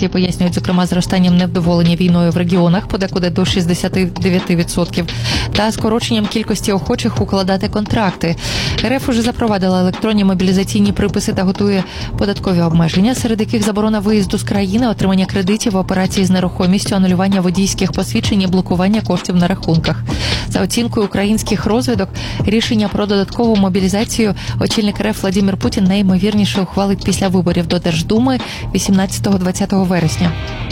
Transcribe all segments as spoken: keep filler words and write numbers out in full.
партії пояснюють, зокрема, зростанням невдоволення війною в регіонах, подекуди до шістдесят дев'ять відсотків, та скороченням кількості охочих укладати контракти. РФ уже запровадила електронні мобілізаційні приписи та готує податкові обмеження, серед яких заборона виїзду з країни, отримання кредитів, операції з нерухомістю, анулювання водійських посвідчень і блокування коштів на рахунках. За оцінкою українських розвідок, рішення про додаткову мобілізацію очільник РФ Владимир Путін найімовірніше ухвалить після виборів до Держдуми вісімнадцятого-двадцятого вересня.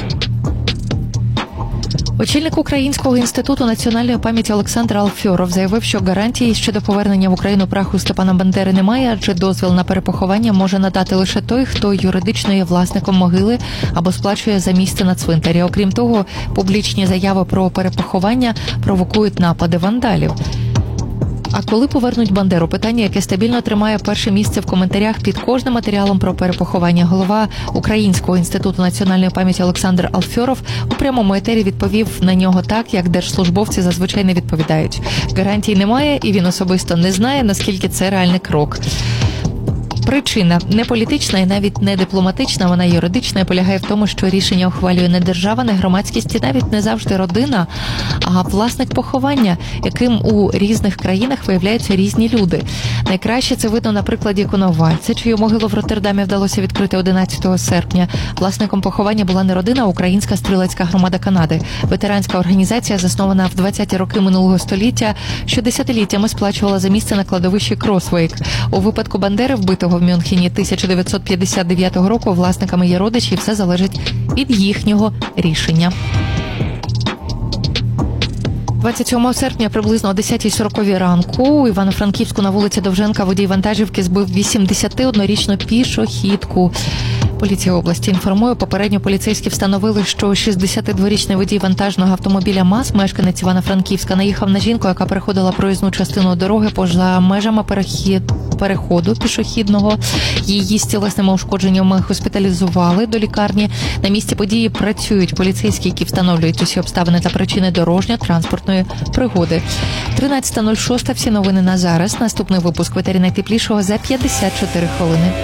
Очільник Українського інституту національної пам'яті Олександр Алфьоров заявив, що гарантії щодо повернення в Україну праху Степана Бандери немає, адже дозвіл на перепоховання може надати лише той, хто юридично є власником могили або сплачує за місце на цвинтарі. Окрім того, публічні заяви про перепоховання провокують напади вандалів. А коли повернуть Бандеру? Питання, яке стабільно тримає перше місце в коментарях під кожним матеріалом про перепоховання. Голова Українського інституту національної пам'яті Олександр Алфьоров у прямому етері відповів на нього так, як держслужбовці зазвичай не відповідають. Гарантій немає, і він особисто не знає, наскільки це реальний крок. Причина не політична і навіть не дипломатична, вона юридична і полягає в тому, що рішення ухвалює не держава, не громадськість і навіть не завжди родина, а власник поховання, яким у різних країнах виявляються різні люди. Найкраще це видно на прикладі Коновальця, чию могилу в Роттердамі вдалося відкрити одинадцятого серпня. Власником поховання була не родина, а Українська стрілецька громада Канади. Ветеранська організація, заснована в двадцяті роки минулого століття, що десятиліттями сплачувала за місце на кладовищі Кросвейк. У випадку Бандери, вбитого в Мюнхені тисяча дев'ятсот п'ятдесят дев'ятого року, власниками є родичі, і все залежить від їхнього рішення. двадцять сьомого серпня приблизно о десятій сорок ранку у Івано-Франківську на вулиці Довженка водій вантажівки збив вісімдесятиоднорічну пішохідку. Поліція області інформує, попередньо поліцейські встановили, що шістдесятидворічний водій вантажного автомобіля МАЗ, мешканець Івано-Франківська, наїхав на жінку, яка переходила проїзну частину дороги поза межами перехід... переходу пішохідного. Її з тілесними ушкодженнями госпіталізували до лікарні. На місці події працюють поліцейські, які встановлюють усі обставини та причини дорожньо-транспортної пригоди. тринадцята нуль шість. Всі новини на зараз. Наступний випуск «Ветері найтеплішого» за п'ятдесят чотири хвилини.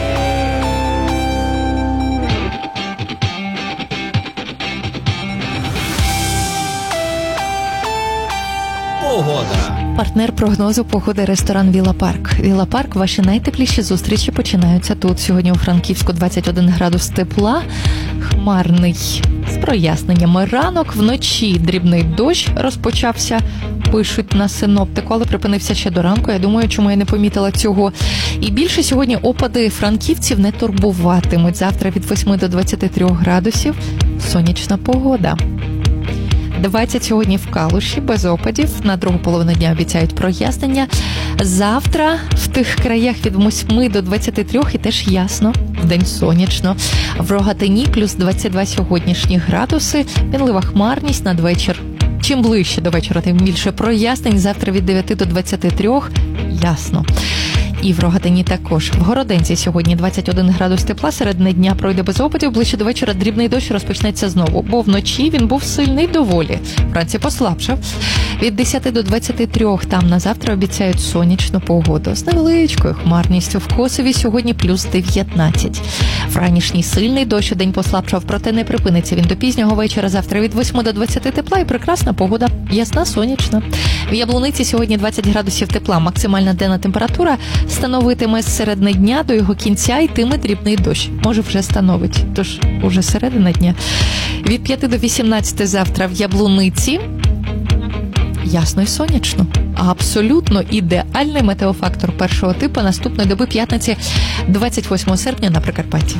Погода. Партнер прогнозу погоди – ресторан «Вілла Парк». «Вілла Парк» – ваші найтепліші зустрічі починаються тут. Сьогодні у Франківську двадцять один градус тепла, хмарний з проясненнями ранок, вночі дрібний дощ розпочався, пишуть на синоптику, але припинився ще до ранку. Я думаю, чому я не помітила цього. І більше сьогодні опади франківців не турбуватимуть. Завтра від восьми до двадцяти трьох градусів сонячна погода. двадцять сьогодні в Калуші, без опадів. На другу половину дня обіцяють прояснення. Завтра в тих краях від восьми до двадцяти трьох і теж ясно. Вдень сонячно. В Рогатині плюс двадцять два сьогоднішні градуси. Мінлива хмарність надвечір. Чим ближче до вечора, тим більше прояснень. Завтра від дев'яти до двадцяти трьох ясно. І в Рогатині також. В Городенці сьогодні двадцять один градус тепла, середини дня пройде без опадів, ближче до вечора дрібний дощ розпочнеться знову, бо вночі він був сильний доволі. Вранці послабшав. Від десяти до двадцяти трьох там на завтра обіцяють сонячну погоду. З невеличкою хмарністю. В Косові сьогодні плюс дев'ятнадцять. Вранішній сильний дощ, день послабшав, проте не припиниться він до пізнього вечора. Завтра від восьми до двадцяти тепла і прекрасна погода. Ясна, сонячна. В Яблуниці сьогодні двадцять градусів тепла. Максимальна денна температура становитиме з середини дня до його кінця, йтиме дрібний дощ. Може, вже становить. Тож, уже середина дня. Від п'яти до вісімнадцяти завтра в Яблуниці ясно і сонячно. Абсолютно ідеальний метеофактор першого типу наступної доби п'ятниці двадцять восьмого серпня на Прикарпатті.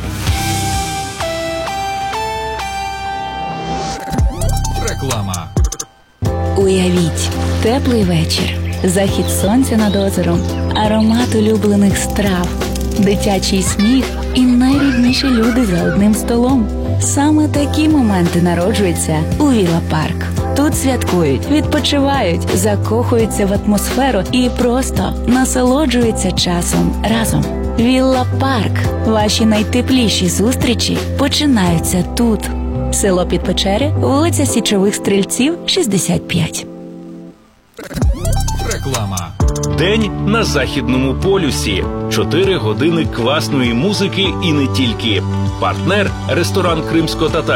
Реклама. Уявіть, теплий вечір, захід сонця над озером, аромат улюблених страв, дитячий сміх і найрідніші люди за одним столом. Саме такі моменти народжуються у Вілла Парк. Тут святкують, відпочивають, закохуються в атмосферу і просто насолоджуються часом разом. Вілла Парк. Ваші найтепліші зустрічі починаються тут. Село Підпечери, вулиця Січових Стрільців, шістдесят п'ять. Реклама. День на Західному полюсі. Чотири години класної музики і не тільки. Партнер – ресторан «Кримсько-татарський».